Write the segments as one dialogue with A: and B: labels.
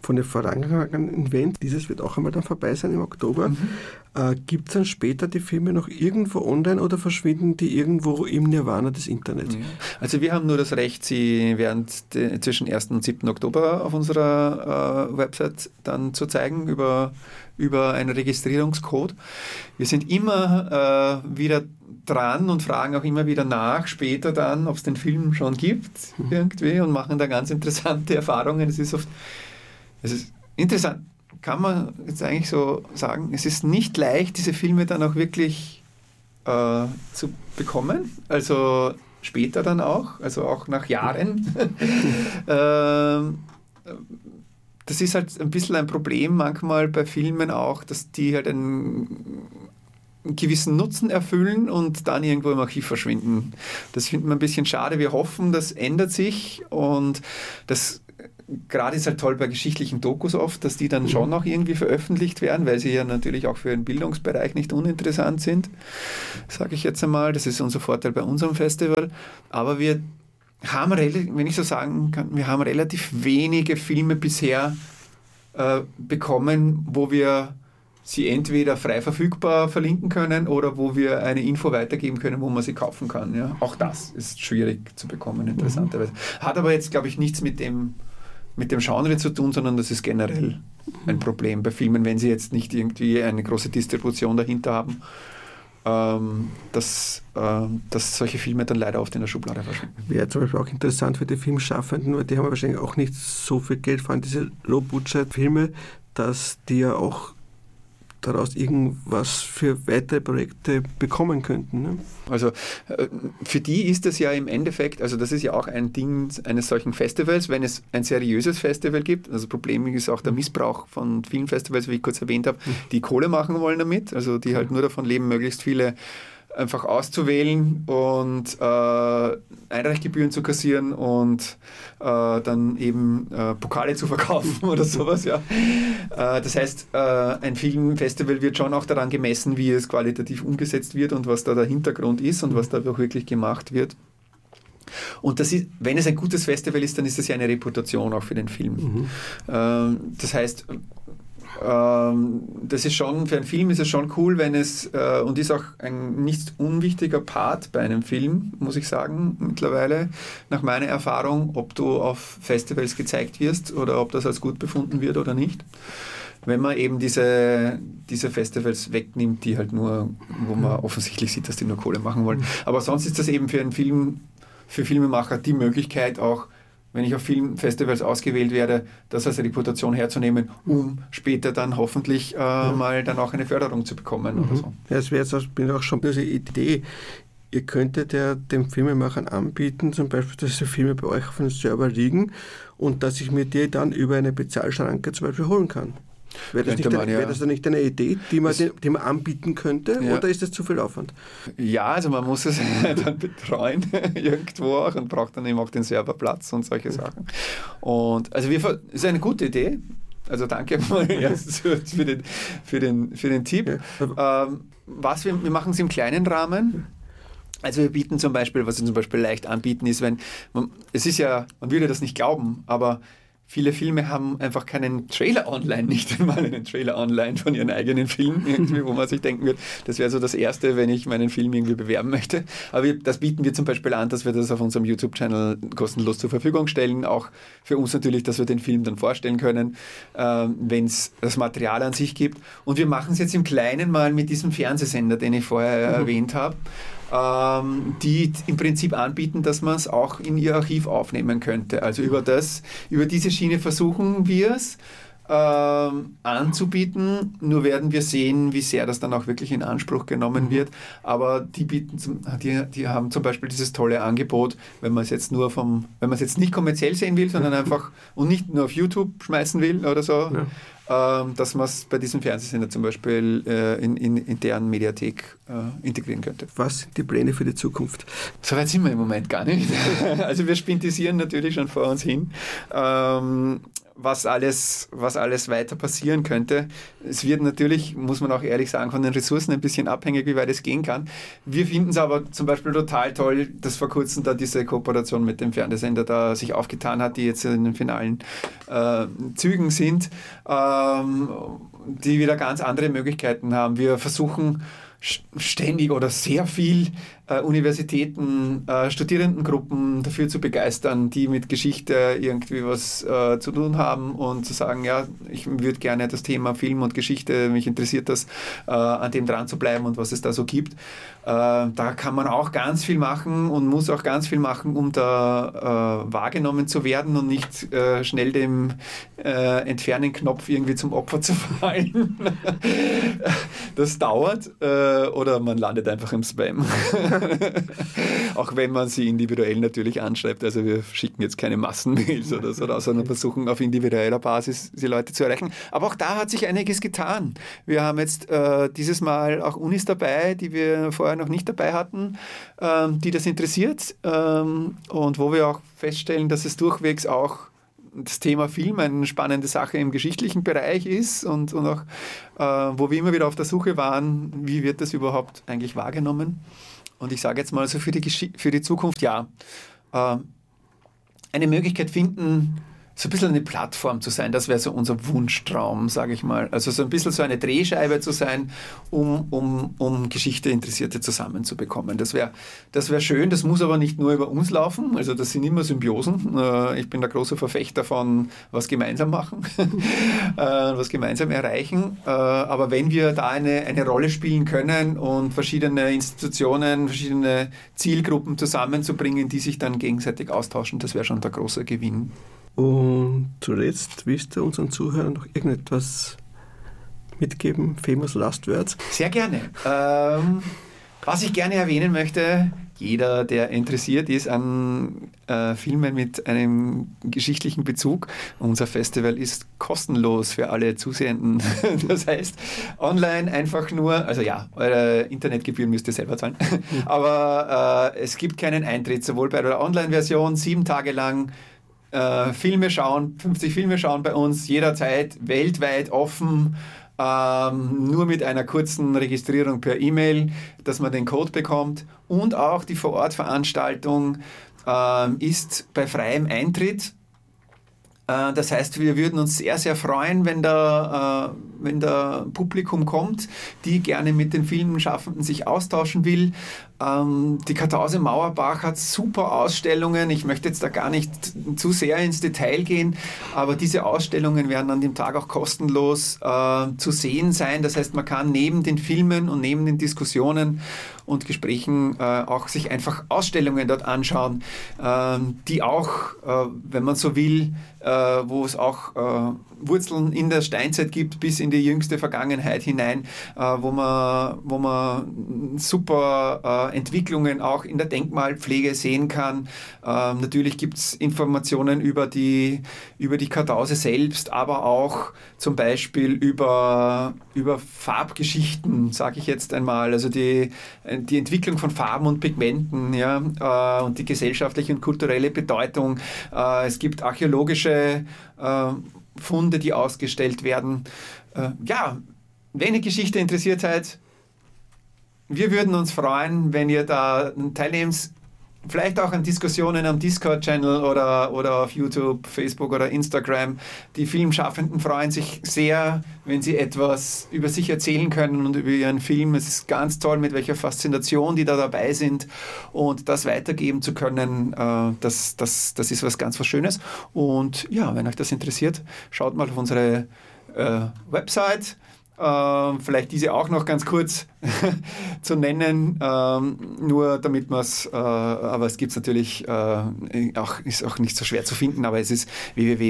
A: von den vorangegangenen Events. Dieses wird auch einmal dann vorbei sein im Oktober. Gibt es dann später die Filme noch irgendwo online oder verschwinden die irgendwo im Nirvana des Internets?
B: Ja. Also wir haben nur das Recht, sie zwischen 1. und 7. Oktober auf unserer Website dann zu zeigen über einen Registrierungscode. Wir sind immer wieder dran und fragen auch immer wieder nach, später dann, ob es den Film schon gibt irgendwie und machen da ganz interessante Erfahrungen. Es ist interessant, kann man jetzt eigentlich so sagen, es ist nicht leicht, diese Filme dann auch wirklich zu bekommen, also später dann auch, also auch nach Jahren. Das ist halt ein bisschen ein Problem manchmal bei Filmen auch, dass die halt einen gewissen Nutzen erfüllen und dann irgendwo im Archiv verschwinden. Das finden wir ein bisschen schade. Wir hoffen, das ändert sich und das gerade ist halt toll bei geschichtlichen Dokus oft, dass die dann schon noch irgendwie veröffentlicht werden, weil sie ja natürlich auch für den Bildungsbereich nicht uninteressant sind, sage ich jetzt einmal. Das ist unser Vorteil bei unserem Festival. Aber wir haben, wenn ich so sagen kann, wir haben relativ wenige Filme bisher bekommen, wo wir sie entweder frei verfügbar verlinken können oder wo wir eine Info weitergeben können, wo man sie kaufen kann. Ja? Auch das ist schwierig zu bekommen, interessanterweise. Hat aber jetzt, glaube ich, nichts mit dem Genre zu tun, sondern das ist generell ein Problem bei Filmen, wenn sie jetzt nicht irgendwie eine große Distribution dahinter haben, dass solche Filme dann leider oft in der Schublade verschwinden.
A: Wäre zum Beispiel auch interessant für die Filmschaffenden, weil die haben wahrscheinlich auch nicht so viel Geld, vor allem diese Low-Budget-Filme, dass die ja auch daraus irgendwas für weitere Projekte bekommen könnten. Ne?
B: Also für die ist das ja im Endeffekt, also das ist ja auch ein Ding eines solchen Festivals, wenn es ein seriöses Festival gibt, also Problem ist auch der Missbrauch von vielen Festivals, wie ich kurz erwähnt habe, die Kohle machen wollen damit, also die halt nur davon leben, möglichst viele einfach auszuwählen und Einreichgebühren zu kassieren und dann eben Pokale zu verkaufen oder sowas. Ja. Das heißt, ein Filmfestival wird schon auch daran gemessen, wie es qualitativ umgesetzt wird und was da der Hintergrund ist und was da auch wirklich gemacht wird. Und das ist, wenn es ein gutes Festival ist, dann ist das ja eine Reputation auch für den Film. Das heißt, das ist schon, für einen Film ist es schon cool, wenn es, und ist auch ein nicht unwichtiger Part bei einem Film, muss ich sagen, mittlerweile, nach meiner Erfahrung, ob du auf Festivals gezeigt wirst oder ob das als gut befunden wird oder nicht. Wenn man eben diese Festivals wegnimmt, die halt nur, wo man offensichtlich sieht, dass die nur Kohle machen wollen. Aber sonst ist das eben für einen Film, für Filmemacher die Möglichkeit auch, wenn ich auf Filmfestivals ausgewählt werde, das als Reputation herzunehmen, um später dann hoffentlich mal dann auch eine Förderung zu bekommen oder so.
A: Ja, es wäre jetzt auch schon eine Idee. Ihr könntet ja den Filmemachern anbieten, zum Beispiel, dass die Filme bei euch auf einem Server liegen und dass ich mir die dann über eine Bezahlschranke zum Beispiel holen kann. Wäre das dann nicht eine Idee, die man anbieten könnte, oder ist das zu viel Aufwand?
B: Ja, also man muss es dann betreuen irgendwo auch und braucht dann eben auch den Serverplatz und solche Sachen. Und also ist eine gute Idee. Also danke mal für den Tipp. Ja. Wir machen es im kleinen Rahmen. Also wir bieten zum Beispiel, was wir zum Beispiel leicht anbieten ist, man würde das nicht glauben, aber viele Filme haben einfach keinen Trailer online, nicht einmal einen Trailer online von ihren eigenen Filmen, irgendwie, wo man sich denken wird, das wäre so das Erste, wenn ich meinen Film irgendwie bewerben möchte. Aber das bieten wir zum Beispiel an, dass wir das auf unserem YouTube-Channel kostenlos zur Verfügung stellen. Auch für uns natürlich, dass wir den Film dann vorstellen können, wenn es das Material an sich gibt. Und wir machen es jetzt im Kleinen mal mit diesem Fernsehsender, den ich vorher erwähnt habe, die im Prinzip anbieten, dass man es auch in ihr Archiv aufnehmen könnte. Also über diese Schiene versuchen wir es anzubieten, nur werden wir sehen, wie sehr das dann auch wirklich in Anspruch genommen wird. Aber die haben zum Beispiel dieses tolle Angebot, wenn man es jetzt nicht kommerziell sehen will, sondern einfach und nicht nur auf YouTube schmeißen will oder so, dass man es bei diesem Fernsehsender zum Beispiel in deren Mediathek integrieren könnte.
A: Was sind die Pläne für die Zukunft?
B: Soweit sind wir im Moment gar nicht. Also wir spintisieren natürlich schon vor uns hin. was alles weiter passieren könnte. Es wird natürlich, muss man auch ehrlich sagen, von den Ressourcen ein bisschen abhängig, wie weit es gehen kann. Wir finden es aber zum Beispiel total toll, dass vor kurzem da diese Kooperation mit dem Fernsehsender da sich aufgetan hat, die jetzt in den finalen Zügen sind, die wieder ganz andere Möglichkeiten haben. Wir versuchen ständig oder sehr viel Universitäten, Studierendengruppen dafür zu begeistern, die mit Geschichte irgendwie was zu tun haben und zu sagen, ja, ich würde gerne das Thema Film und Geschichte, mich interessiert das, an dem dran zu bleiben und was es da so gibt. Da kann man auch ganz viel machen und muss auch ganz viel machen, um da wahrgenommen zu werden und nicht schnell dem Entfernen-Knopf irgendwie zum Opfer zu fallen. Das dauert oder man landet einfach im Spam. Auch wenn man sie individuell natürlich anschreibt. Also wir schicken jetzt keine Massenmails oder so, sondern versuchen auf individueller Basis die Leute zu erreichen. Aber auch da hat sich einiges getan. Wir haben jetzt dieses Mal auch Unis dabei, die wir vorher noch nicht dabei hatten, die das interessiert und wo wir auch feststellen, dass es durchwegs auch das Thema Film eine spannende Sache im geschichtlichen Bereich ist und auch, wo wir immer wieder auf der Suche waren, wie wird das überhaupt eigentlich wahrgenommen? Und ich sage jetzt mal so für die Zukunft, ja, eine Möglichkeit finden, so ein bisschen eine Plattform zu sein, das wäre so unser Wunschtraum, sage ich mal. Also so ein bisschen so eine Drehscheibe zu sein, um Geschichte-Interessierte zusammenzubekommen. Das wär schön, das muss aber nicht nur über uns laufen, also das sind immer Symbiosen. Ich bin der große Verfechter von was gemeinsam machen, was gemeinsam erreichen. Aber wenn wir da eine Rolle spielen können und verschiedene Institutionen, verschiedene Zielgruppen zusammenzubringen, die sich dann gegenseitig austauschen, das wäre schon der große Gewinn.
A: Und zuletzt willst du unseren Zuhörern noch irgendetwas mitgeben? Famous Last Words?
B: Sehr gerne. Was ich gerne erwähnen möchte, jeder, der interessiert ist an Filmen mit einem geschichtlichen Bezug, unser Festival ist kostenlos für alle Zusehenden. Das heißt, online einfach nur, also ja, eure Internetgebühren müsst ihr selber zahlen, aber es gibt keinen Eintritt, sowohl bei der Online-Version 7 Tage lang Filme schauen, 50 Filme schauen bei uns, jederzeit, weltweit offen, nur mit einer kurzen Registrierung per E-Mail, dass man den Code bekommt. Und auch die Vor-Ort-Veranstaltung ist bei freiem Eintritt. Das heißt, wir würden uns sehr, sehr freuen, wenn da Publikum kommt, die gerne mit den Filmschaffenden sich austauschen will. Die Kartause Mauerbach hat super Ausstellungen. Ich möchte jetzt da gar nicht zu sehr ins Detail gehen, aber diese Ausstellungen werden an dem Tag auch kostenlos zu sehen sein. Das heißt, man kann neben den Filmen und neben den Diskussionen und Gesprächen auch sich einfach Ausstellungen dort anschauen, die auch, wenn man so will, wo es auch Wurzeln in der Steinzeit gibt, bis in die jüngste Vergangenheit hinein, wo man super Entwicklungen auch in der Denkmalpflege sehen kann. Natürlich gibt es Informationen über die Kartause selbst, aber auch zum Beispiel über Farbgeschichten, sage ich jetzt einmal, also die Entwicklung von Farben und Pigmenten, ja, und die gesellschaftliche und kulturelle Bedeutung. Es gibt archäologische Funde, die ausgestellt werden. Ja, wenn ihr Geschichte interessiert seid, wir würden uns freuen, wenn ihr da teilnehmt, vielleicht auch an Diskussionen am Discord-Channel oder auf YouTube, Facebook oder Instagram. Die Filmschaffenden freuen sich sehr, wenn sie etwas über sich erzählen können und über ihren Film. Es ist ganz toll, mit welcher Faszination die da dabei sind und das weitergeben zu können, das ist was Schönes. Und ja, wenn euch das interessiert, schaut mal auf unsere Website. Vielleicht diese auch noch ganz kurz zu nennen, nur damit man es, aber es gibt es natürlich, ist auch nicht so schwer zu finden, aber es ist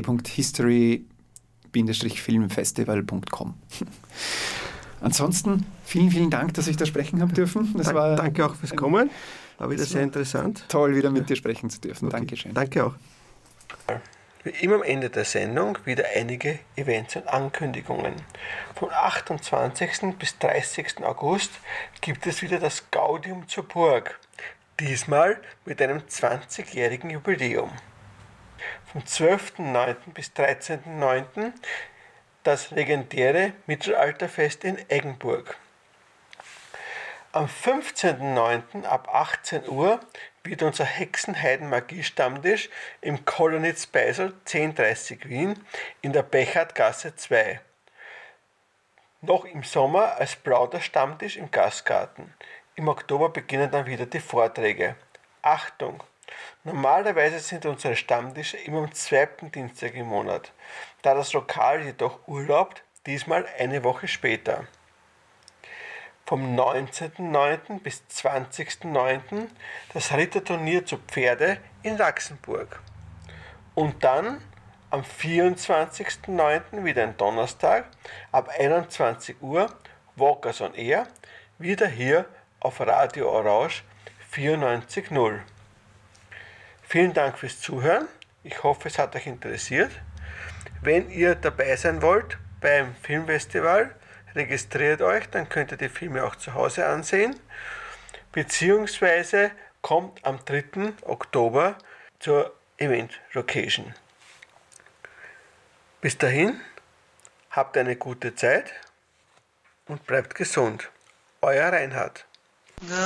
B: www.history-filmfestival.com. Ansonsten vielen, vielen Dank, dass ich da sprechen habe dürfen.
A: Danke auch fürs Kommen, war wieder sehr interessant.
B: Toll, wieder mit dir sprechen zu dürfen.
A: Okay.
B: Dankeschön.
A: Danke auch. Wie immer am Ende der Sendung wieder einige Events und Ankündigungen. Vom 28. bis 30. August gibt es wieder das Gaudium zur Burg. Diesmal mit einem 20-jährigen Jubiläum. Vom 12.09. bis 13.09. das legendäre Mittelalterfest in Eggenburg. Am 15.09. ab 18 Uhr wird unser Hexenheiden-Magie-Stammtisch im Colonitz Beisel 1030 Wien in der Bechardgasse 2. Noch im Sommer als Plauderstammtisch im Gastgarten. Im Oktober beginnen dann wieder die Vorträge. Achtung! Normalerweise sind unsere Stammtische immer am 2. Dienstag im Monat, da das Lokal jedoch urlaubt, diesmal eine Woche später. Vom 19.09. bis 20.09. das Ritterturnier zu Pferde in Laxenburg. Und dann am 24.09. wieder ein Donnerstag ab 21 Uhr Walkers on Air, wieder hier auf Radio Orange 94.0. Vielen Dank fürs Zuhören. Ich hoffe, es hat euch interessiert. Wenn ihr dabei sein wollt beim Filmfestival, registriert euch, dann könnt ihr die Filme auch zu Hause ansehen. Beziehungsweise kommt am 3. Oktober zur Event Location. Bis dahin, habt eine gute Zeit und bleibt gesund. Euer Reinhard.